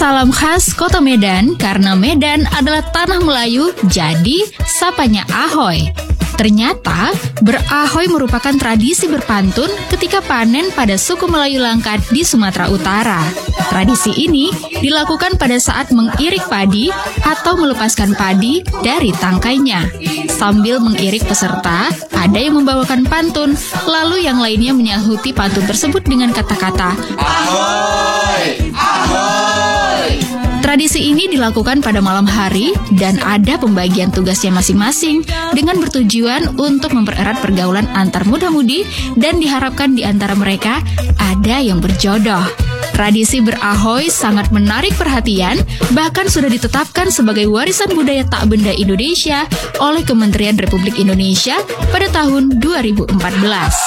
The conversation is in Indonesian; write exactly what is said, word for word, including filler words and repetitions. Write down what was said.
salam khas Kota Medan karena Medan adalah tanah Melayu, jadi sapanya ahoy. Ternyata, berahoy merupakan tradisi berpantun ketika panen pada suku Melayu Langkat di Sumatera Utara. Tradisi ini dilakukan pada saat mengirik padi atau melepaskan padi dari tangkainya. Sambil mengirik peserta, ada yang membawakan pantun, lalu yang lainnya menyahuti pantun tersebut dengan kata-kata ahoy, ahoy. Tradisi ini dilakukan pada malam hari dan ada pembagian tugasnya masing-masing dengan bertujuan untuk mempererat pergaulan antar muda-mudi dan diharapkan di antara mereka ada yang berjodoh. Tradisi berahoy sangat menarik perhatian, bahkan sudah ditetapkan sebagai warisan budaya tak benda Indonesia oleh Kementerian Republik Indonesia pada tahun dua ribu empat belas.